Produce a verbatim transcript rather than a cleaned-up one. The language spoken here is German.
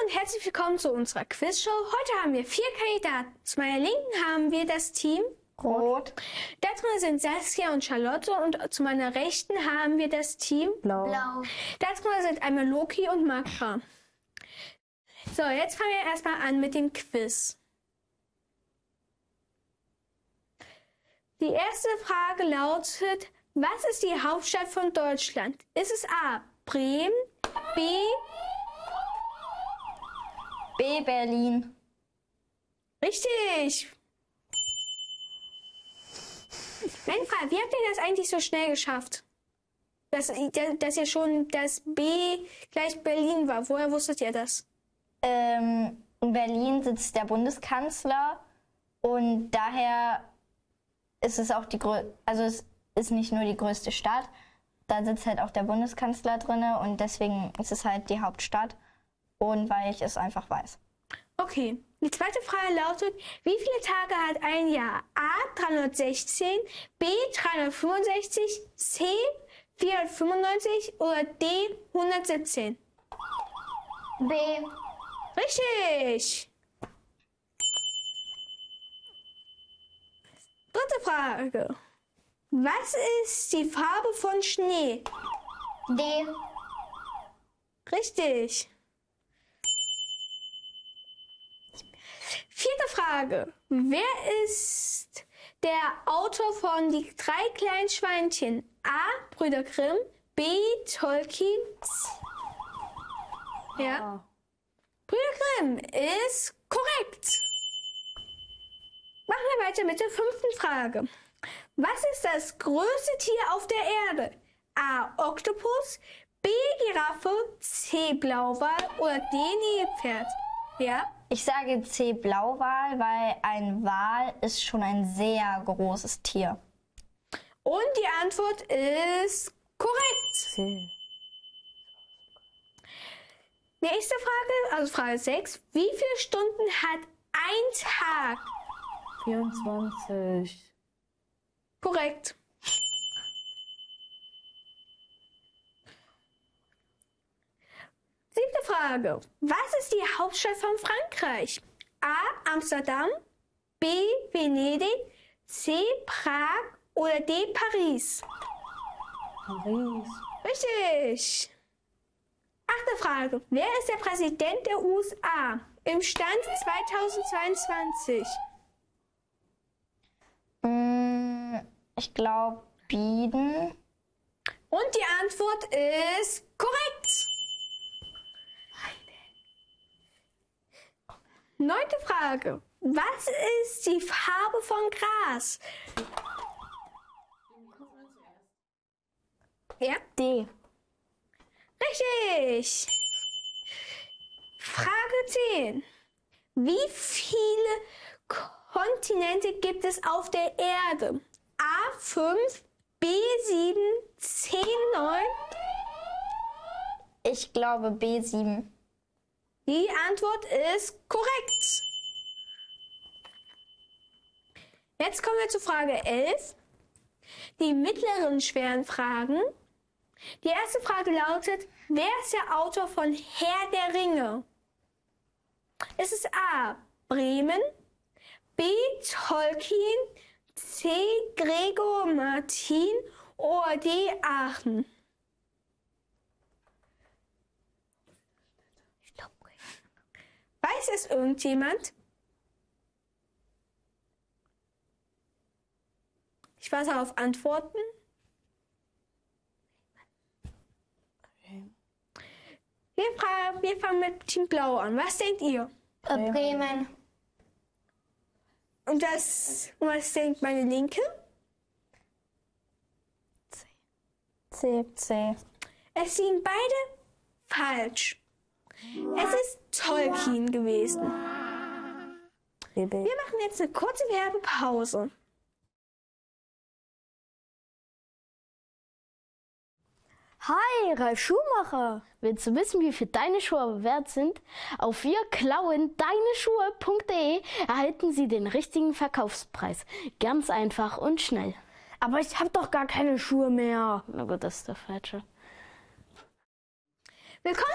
und herzlich willkommen zu unserer Quizshow. Heute haben wir vier Kandidaten. Zu meiner Linken haben wir das Team Rot. Da drin sind Saskia und Charlotte und zu meiner Rechten haben wir das Team Blau. Blau. Da drin sind einmal Loki und Makra. So, jetzt fangen wir erstmal an mit dem Quiz. Die erste Frage lautet, was ist die Hauptstadt von Deutschland? Ist es A. Bremen, B. B. Berlin. Richtig. Meine Frage, wie habt ihr das eigentlich so schnell geschafft? Dass, dass ihr schon das B gleich Berlin war. Woher wusstet ihr das? Ähm, in Berlin sitzt der Bundeskanzler und daher ist es auch die grö- also es ist nicht nur die größte Stadt, da sitzt halt auch der Bundeskanzler drin und deswegen ist es halt die Hauptstadt und weil ich es einfach weiß. Okay, die zweite Frage lautet, wie viele Tage hat ein Jahr? A. dreihundertsechzehn, B. dreihundertfünfundsechzig, C. vierhundertfünfundneunzig oder D. hundertsiebzehn? B. Richtig! Dritte Frage. Was ist die Farbe von Schnee? D. Richtig. Vierte Frage. Wer ist der Autor von Die drei kleinen Schweinchen? A. Brüder Grimm, B. Tolkien. Ja. Brüder Grimm ist korrekt. Machen wir weiter mit der fünften Frage. Was ist das größte Tier auf der Erde? A. Oktopus, B. Giraffe, C. Blauwal oder D. Nilpferd? Ja. Ich sage C. Blauwal, weil ein Wal ist schon ein sehr großes Tier. Und die Antwort ist korrekt. C. Nächste Frage, also Frage sechs. Wie viele Stunden hat ein Tag? vierundzwanzig. Korrekt. Siebte Frage. Was ist die Hauptstadt von Frankreich? A. Amsterdam, B. Venedig, C. Prag oder D. Paris? Paris. Richtig. Achte Frage. Wer ist der Präsident der U S A im Stand zweitausendzweiundzwanzig? Mm, ich glaube Biden. Und die Antwort ist korrekt. Neunte Frage. Was ist die Farbe von Gras? Ja? D. Richtig. Frage zehn. Wie viele Kontinente gibt es auf der Erde? A fünf, B sieben, C neun? Ich glaube B sieben. Die Antwort ist korrekt. Jetzt kommen wir zu Frage elf. Die mittleren schweren Fragen. Die erste Frage lautet, wer ist der Autor von Herr der Ringe? Ist es A. Bremen, B. Tolkien, C. Gregor Martin oder D. Aachen? Weiß es irgendjemand? Ich warte auf Antworten. Wir, fragen, wir fangen mit Team Blau an. Was denkt ihr? Äh, Bremen. Und das, und was denkt meine Linke? C. C. Es sind beide falsch. Es ist Tolkien gewesen. Wir machen jetzt eine kurze Werbepause. Hi, Ralf Schuhmacher. Willst du wissen, wie viel deine Schuhe wert sind? Auf wir klauen deine Schuhe punkt de erhalten Sie den richtigen Verkaufspreis. Ganz einfach und schnell. Aber ich habe doch gar keine Schuhe mehr. Na gut, das ist der falsche. Willkommen